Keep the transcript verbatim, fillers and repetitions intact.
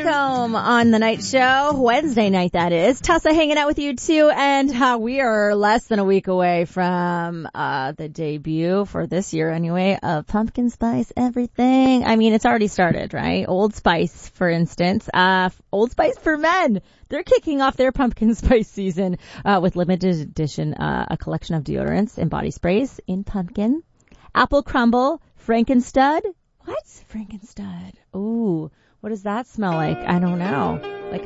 home on the night show. Wednesday night, that is. Tessa hanging out with you too, and uh, we are less than a week away from uh the debut for this year anyway of Pumpkin Spice Everything. I mean, it's already started, right? Old Spice, for instance. Uh Old Spice for men. They're kicking off their pumpkin spice season uh with limited edition, uh a collection of deodorants and body sprays in pumpkin. Apple Crumble, Frankenstud. What? Frankenstud. Ooh. What does that smell like? I don't know. Like